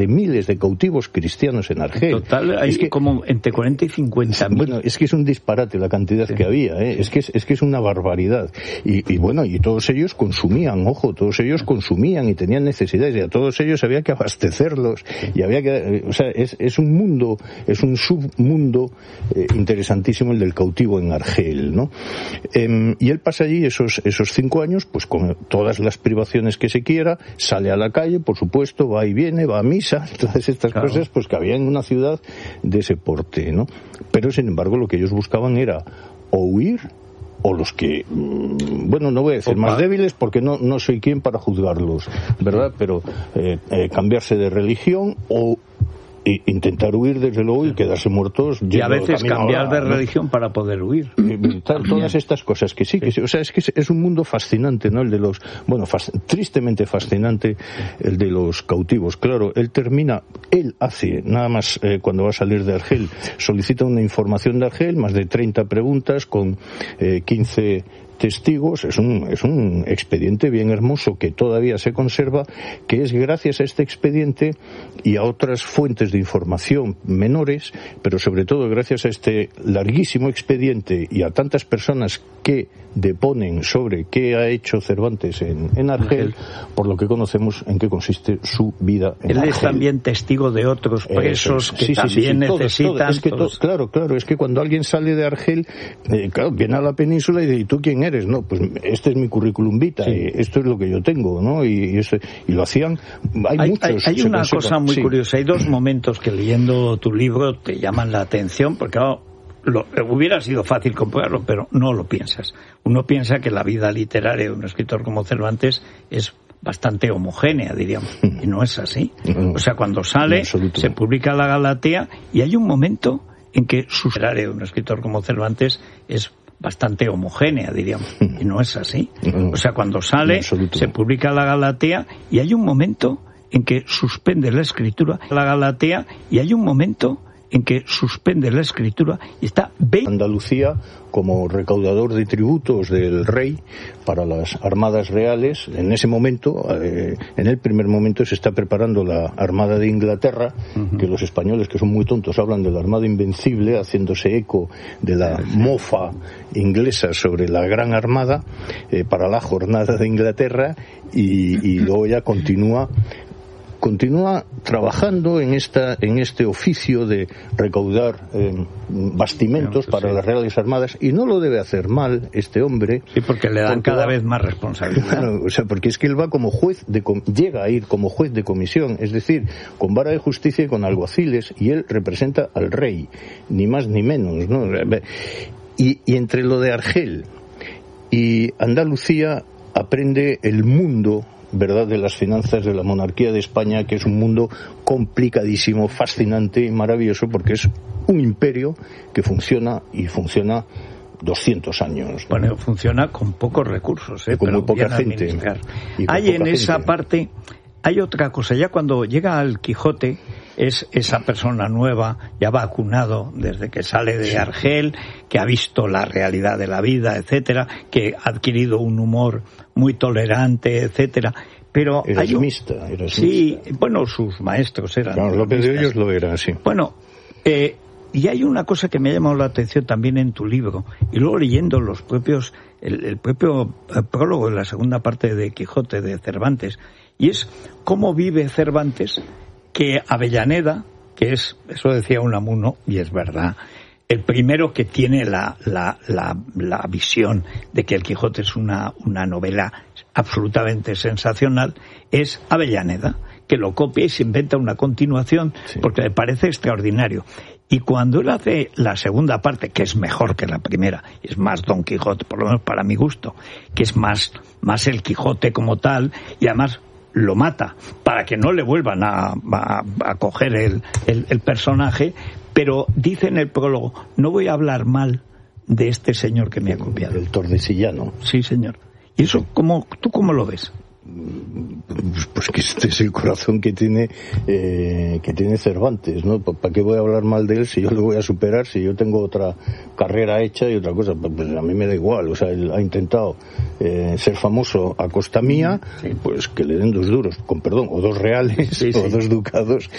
de miles de cautivos cristianos en Argel. Total, hay como entre 40 y 50.000. Bueno, es que es un disparate la cantidad que había, ¿eh? Es que es una barbaridad. Y bueno, y todos ellos consumían, todos ellos consumían y tenían necesidades, y a todos ellos había que abastecerlos, y había que, o sea, es un mundo, es un submundo interesantísimo el del cautivo en Argel, ¿no? Y él pasa allí esos 5 años, pues con todas las privaciones que se quiera, sale a la calle, por supuesto, va y viene, va a misa, todas estas cosas pues que había en una ciudad de ese porte, ¿no? Pero sin embargo lo que ellos buscaban era o huir, o los que, bueno, no voy a decir más débiles porque no soy quien para juzgarlos, ¿verdad? Pero cambiarse de religión o intentar huir, desde luego, y quedarse muertos. Y a veces cambiar de religión para poder huir. Todas estas cosas que sí. O sea, es que es un mundo fascinante, ¿no? El de los, bueno, tristemente fascinante, el de los cautivos. Claro, él hace, nada más cuando va a salir de Argel, solicita una información de Argel, más de 30 preguntas con 15 testigos. Es un expediente bien hermoso que todavía se conserva, que es gracias a este expediente y a otras fuentes de información menores, pero sobre todo gracias a este larguísimo expediente y a tantas personas que deponen sobre qué ha hecho Cervantes en Argel, por lo que conocemos en qué consiste su vida en Argel. Él es también testigo de otros presos que también necesitan. Claro, es que cuando alguien sale de Argel, viene a la península y dice, ¿y tú quién eres? No, pues este es mi currículum vitae, esto es lo que yo tengo, ¿no? Y lo hacían, hay una cosa muy curiosa, hay 2 momentos que leyendo tu libro te llaman la atención, porque hubiera sido fácil comprobarlo, pero no lo piensas. Uno piensa que la vida literaria de un escritor como Cervantes es bastante homogénea, diríamos, y no es así. O sea, cuando sale, se publica la Galatea, y hay un momento en que un escritor como Cervantes es bastante homogénea, diríamos, y no es así. O sea, cuando sale, se publica la Galatea, y hay un momento en que suspende la escritura, y está Andalucía como recaudador de tributos del rey para las armadas reales. En ese momento, en el primer momento, se está preparando la Armada de Inglaterra, que los españoles, que son muy tontos, hablan de la Armada Invencible, haciéndose eco de la mofa inglesa sobre la Gran Armada, para la Jornada de Inglaterra, y luego ya continúa trabajando en este oficio de recaudar bastimentos para las Reales Armadas, y no lo debe hacer mal este hombre. Sí, porque le dan cada vez más responsabilidad. Claro, o sea, porque es que él va como llega a ir como juez de comisión, es decir, con vara de justicia y con alguaciles, y él representa al rey, ni más ni menos, ¿no? Y entre lo de Argel y Andalucía aprende el mundo, ¿verdad?, de las finanzas de la monarquía de España, que es un mundo complicadísimo, fascinante y maravilloso, porque es un imperio que funciona 200 años, ¿no? Bueno, funciona con pocos recursos, con muy poca gente. Hay en esa parte, hay otra cosa, ya cuando llega al Quijote, es esa persona nueva, ya vacunado desde que sale de Argel, que ha visto la realidad de la vida, etcétera, que ha adquirido un humor muy tolerante, etcétera. Pero Erasmista. Sí, bueno, sus maestros eran. Claro, López de Hoyos lo era, sí. Bueno, y hay una cosa que me ha llamado la atención también en tu libro, y luego leyendo el propio prólogo de la segunda parte de Quijote de Cervantes, y es cómo vive Cervantes, que Avellaneda, que es, eso decía Unamuno, y es verdad, el primero que tiene la visión de que el Quijote es una novela absolutamente sensacional, es Avellaneda, que lo copia y se inventa una continuación, porque le parece extraordinario. Y cuando él hace la segunda parte, que es mejor que la primera, es más Don Quijote, por lo menos para mi gusto, que es más el Quijote como tal, y además lo mata para que no le vuelvan a coger el personaje, pero dice en el prólogo, no voy a hablar mal de este señor que me ha copiado. El Tordesillas. Sí, señor. ¿Y eso tú cómo lo ves? pues que este es el corazón que tiene Cervantes, ¿no? ¿Para qué voy a hablar mal de él si yo lo voy a superar, si yo tengo otra carrera hecha y otra cosa? Pues a mí me da igual. O sea, él ha intentado ser famoso a costa mía, pues que le den 2 duros, con perdón, o 2 reales, o 2 ducados,